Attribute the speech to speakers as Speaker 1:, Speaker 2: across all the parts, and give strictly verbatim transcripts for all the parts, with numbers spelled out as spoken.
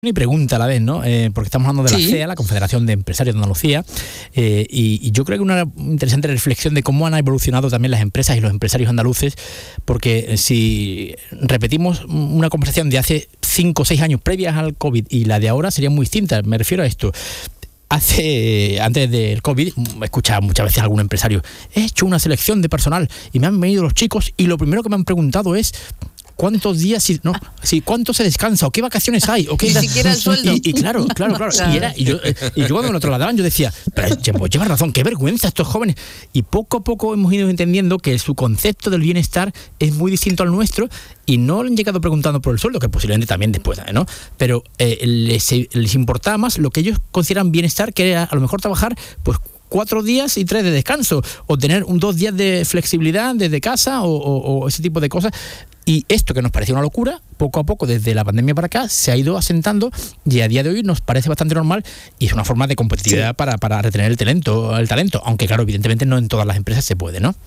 Speaker 1: Y pregunta a la vez, ¿no? Eh, porque estamos hablando de
Speaker 2: Sí.
Speaker 1: la C E A, la Confederación de Empresarios de Andalucía, eh, y, y yo creo que una interesante reflexión de cómo han evolucionado también las empresas y los empresarios andaluces, porque si repetimos una conversación de hace cinco o seis años previas al COVID y la de ahora sería muy distinta. Me refiero a esto. Hace, antes del COVID, he escuchado muchas veces a algún empresario, he hecho una selección de personal y me han venido los chicos y lo primero que me han preguntado es ¿cuántos días, si, no, si cuánto se descansa o qué vacaciones hay? O qué,
Speaker 2: Ni siquiera el sueldo.
Speaker 1: Y, y claro, claro, claro.
Speaker 2: Claro.
Speaker 1: Y, era, y, yo, y yo cuando me lo trasladaban yo decía, pero pues, lleva razón, qué vergüenza estos jóvenes. Y poco a poco hemos ido entendiendo que su concepto del bienestar es muy distinto al nuestro y no le han llegado preguntando por el sueldo, que posiblemente también después, ¿no? Pero eh, les, les importaba más lo que ellos consideran bienestar, que era a lo mejor trabajar pues cuatro días y tres de descanso, o tener un dos días de flexibilidad desde casa, o, o, o ese tipo de cosas. Y esto que nos parecía una locura, poco a poco, desde la pandemia para acá, se ha ido asentando y a día de hoy nos parece bastante normal y es una forma de competitividad sí. para, para retener el talento, el talento, aunque claro, evidentemente no en todas las empresas se puede, ¿no?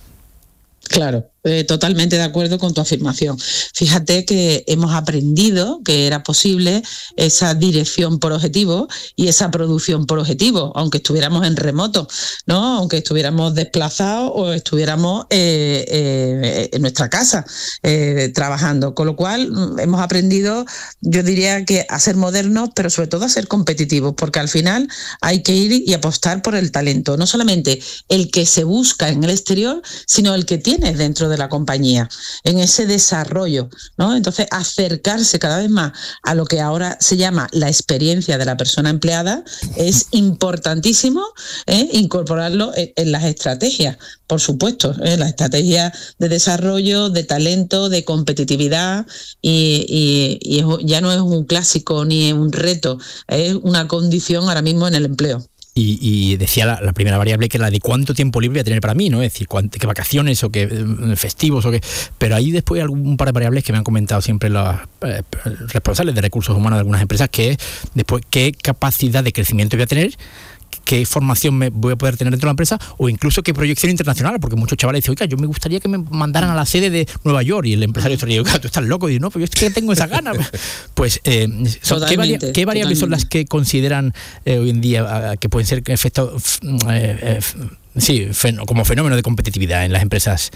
Speaker 2: Claro, eh, totalmente de acuerdo con tu afirmación. Fíjate que hemos aprendido que era posible esa dirección por objetivo y esa producción por objetivo, aunque estuviéramos en remoto, ¿no? Aunque estuviéramos desplazados o estuviéramos eh, eh, en nuestra casa eh, trabajando. Con lo cual hemos aprendido, yo diría que a ser modernos, pero sobre todo a ser competitivos, porque al final hay que ir y apostar por el talento, no solamente el que se busca en el exterior, sino el que tiene dentro de la compañía, en ese desarrollo, ¿no? Entonces, acercarse cada vez más a lo que ahora se llama la experiencia de la persona empleada es importantísimo, ¿eh? Incorporarlo en, en las estrategias, por supuesto, ¿eh? Las estrategias de desarrollo, de talento, de competitividad y, y, y es, ya no es un clásico ni un reto, es una condición ahora mismo en el empleo.
Speaker 1: Y, y decía la, la primera variable que era la de cuánto tiempo libre voy a tener para mí, ¿no? Es decir, cuánto, qué vacaciones o qué eh, festivos o qué. Pero ahí después hay algún par de variables que me han comentado siempre los eh, responsables de recursos humanos de algunas empresas, que es después qué capacidad de crecimiento voy a tener, qué formación me voy a poder tener dentro de la empresa o incluso qué proyección internacional, porque muchos chavales dicen, oiga, yo me gustaría que me mandaran a la sede de Nueva York, y el empresario dice, oiga, tú estás loco, y dice, no, pero yo es que tengo esa gana. Pues, eh, son, ¿qué, vari- ¿qué variables totalmente. son las que consideran eh, hoy en día uh, que pueden ser efectos, uh, eh, sí, fen- como fenómeno de competitividad en las empresas?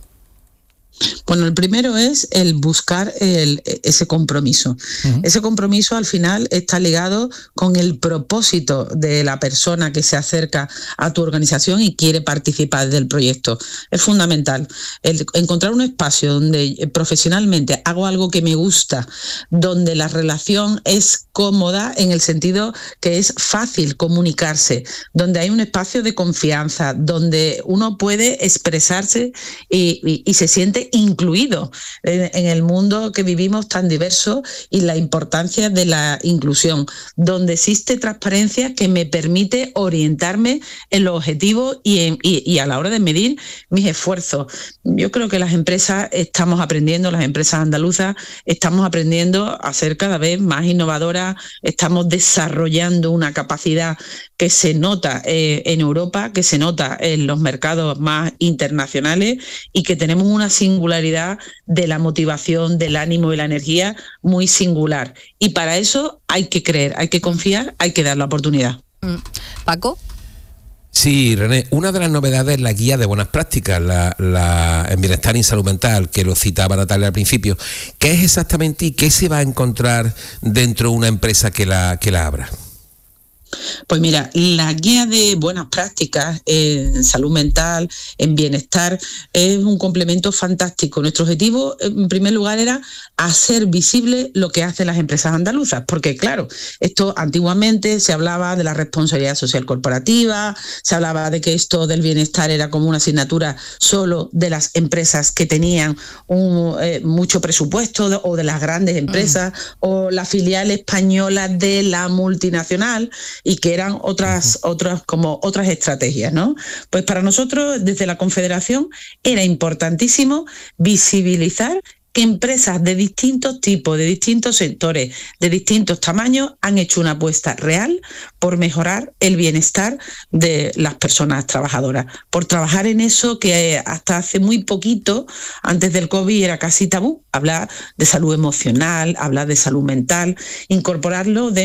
Speaker 2: Bueno, el primero es el buscar el, ese compromiso. Uh-huh. Ese compromiso al final está ligado con el propósito de la persona que se acerca a tu organización y quiere participar del proyecto. Es fundamental el encontrar un espacio donde profesionalmente hago algo que me gusta, donde la relación es cómoda en el sentido que es fácil comunicarse, donde hay un espacio de confianza, donde uno puede expresarse y, y, y se siente incluido en, en el mundo que vivimos tan diverso, y la importancia de la inclusión, donde existe transparencia que me permite orientarme en los objetivos y, en, y, y a la hora de medir mis esfuerzos. Yo creo que las empresas estamos aprendiendo, las empresas andaluzas estamos aprendiendo a ser cada vez más innovadoras, estamos desarrollando una capacidad que se nota eh, en Europa, que se nota en los mercados más internacionales, y que tenemos una singularidad de la motivación, del ánimo y la energía muy singular. Y para eso hay que creer, hay que confiar, hay que dar la oportunidad.
Speaker 3: Paco.
Speaker 4: Sí, René, una de las novedades es la guía de buenas prácticas, la, la, en bienestar y salud mental, que lo citaba Natalia al principio. ¿Qué es exactamente y qué se va a encontrar dentro de una empresa que la, que la abra?
Speaker 2: Pues mira, la guía de buenas prácticas en salud mental, en bienestar, es un complemento fantástico. Nuestro objetivo, en primer lugar, era hacer visible lo que hacen las empresas andaluzas, porque claro, esto antiguamente se hablaba de la responsabilidad social corporativa, se hablaba de que esto del bienestar era como una asignatura solo de las empresas que tenían un, eh, mucho presupuesto, de, o de las grandes empresas, mm. o la filial española de la multinacional, y que eran otras, uh-huh. otras, como otras estrategias, ¿no? Pues para nosotros, desde la Confederación, era importantísimo visibilizar que empresas de distintos tipos, de distintos sectores, de distintos tamaños, han hecho una apuesta real por mejorar el bienestar de las personas trabajadoras, por trabajar en eso que hasta hace muy poquito, antes del COVID, era casi tabú, hablar de salud emocional, hablar de salud mental, incorporarlo de